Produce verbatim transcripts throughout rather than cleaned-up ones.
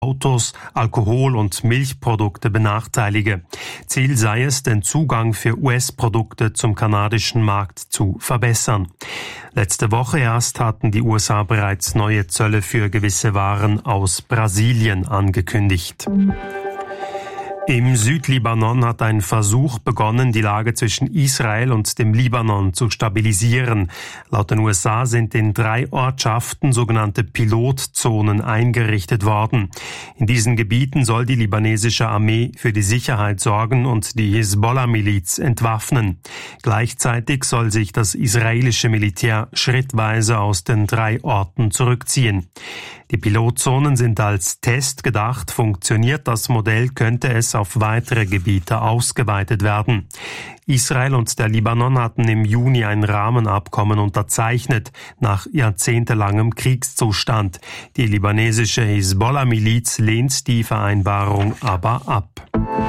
Autos, Alkohol und Milchprodukte benachteilige. Ziel sei es, den Zugang für U S-Produkte zum kanadischen Markt zu verbessern. Letzte Woche erst hatten die U S A bereits neue Zölle für gewisse Waren aus Brasilien angekündigt. Im Südlibanon hat ein Versuch begonnen, die Lage zwischen Israel und dem Libanon zu stabilisieren. Laut den U S A sind in drei Ortschaften sogenannte Pilotzonen eingerichtet worden. In diesen Gebieten soll die libanesische Armee für die Sicherheit sorgen und die Hisbollah-Miliz entwaffnen. Gleichzeitig soll sich das israelische Militär schrittweise aus den drei Orten zurückziehen. Die Pilotzonen sind als Test gedacht. Funktioniert das Modell, könnte es auf weitere Gebiete ausgeweitet werden. Israel und der Libanon hatten im Juni ein Rahmenabkommen unterzeichnet, nach jahrzehntelangem Kriegszustand. Die libanesische Hisbollah-Miliz lehnt die Vereinbarung aber ab.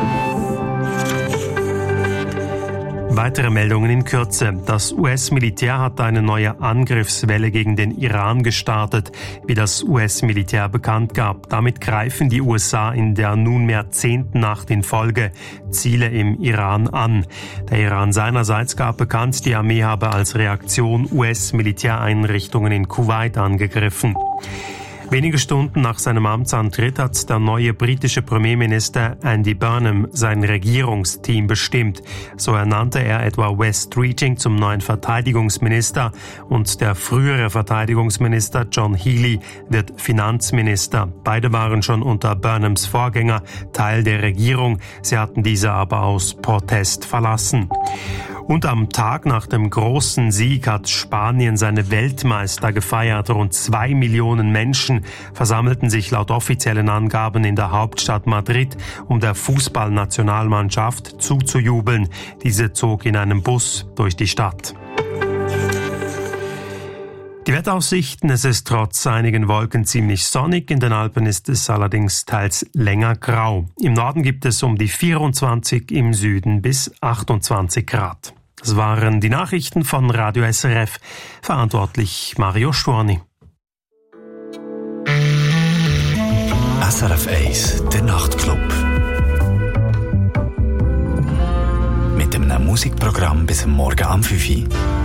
Weitere Meldungen in Kürze. Das U S-Militär hat eine neue Angriffswelle gegen den Iran gestartet, wie das U S-Militär bekannt gab. Damit greifen die U S A in der nunmehr zehnten Nacht in Folge Ziele im Iran an. Der Iran seinerseits gab bekannt, die Armee habe als Reaktion U S-Militäreinrichtungen in Kuwait angegriffen. Wenige Stunden nach seinem Amtsantritt hat der neue britische Premierminister Andy Burnham sein Regierungsteam bestimmt. So ernannte er etwa Wes Streeting zum neuen Verteidigungsminister und der frühere Verteidigungsminister John Healey wird Finanzminister. Beide waren schon unter Burnhams Vorgänger Teil der Regierung, sie hatten diese aber aus Protest verlassen. Und am Tag nach dem großen Sieg hat Spanien seine Weltmeister gefeiert. Rund zwei Millionen Menschen versammelten sich laut offiziellen Angaben in der Hauptstadt Madrid, um der Fußballnationalmannschaft zuzujubeln. Diese zog in einem Bus durch die Stadt. Die Wetteraussichten: Es ist trotz einigen Wolken ziemlich sonnig, in den Alpen ist es allerdings teils länger grau. Im Norden gibt es um die vierundzwanzig, im Süden bis achtundzwanzig Grad. Das waren die Nachrichten von Radio S R F, verantwortlich Mario Storni. S R F eins, der Nachtclub. Mit einem Musikprogramm bis am Morgen am fünf Uhr.